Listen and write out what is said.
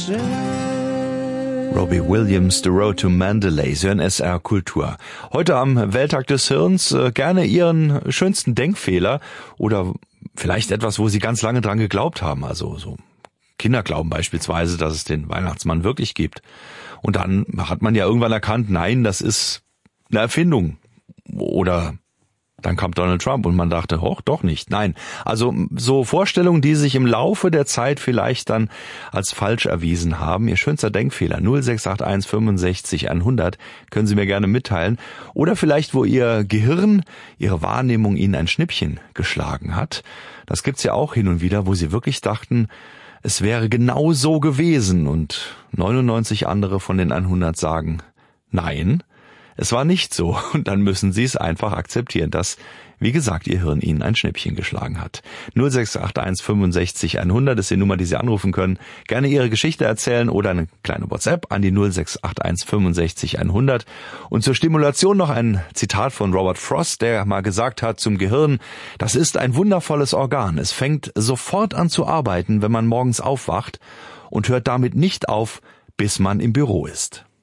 Robbie Williams, The Road to Mandalay, Sie hören SR Kultur. Heute am Welttag des Hirns gerne Ihren schönsten Denkfehler oder vielleicht etwas, wo Sie ganz lange dran geglaubt haben. Also so Kinder glauben beispielsweise, dass es den Weihnachtsmann wirklich gibt. Und dann hat man ja irgendwann erkannt, nein, das ist eine Erfindung. Oder dann kam Donald Trump und man dachte, hoch, doch nicht. Nein, also so Vorstellungen, die sich im Laufe der Zeit vielleicht dann als falsch erwiesen haben. Ihr schönster Denkfehler 0681 65 100 können Sie mir gerne mitteilen. Oder vielleicht, wo Ihr Gehirn, Ihre Wahrnehmung Ihnen ein Schnippchen geschlagen hat. Das gibt's ja auch hin und wieder, wo Sie wirklich dachten, es wäre genau so gewesen. Und 99 andere von den 100 sagen, nein, es war nicht so, und dann müssen Sie es einfach akzeptieren, dass, wie gesagt, Ihr Hirn Ihnen ein Schnippchen geschlagen hat. 0681 65 100 ist die Nummer, die Sie anrufen können. Gerne Ihre Geschichte erzählen oder eine kleine WhatsApp an die 0681 65 100. Und zur Stimulation noch ein Zitat von Robert Frost, der mal gesagt hat zum Gehirn, das ist ein wundervolles Organ. Es fängt sofort an zu arbeiten, wenn man morgens aufwacht und hört damit nicht auf, bis man im Büro ist.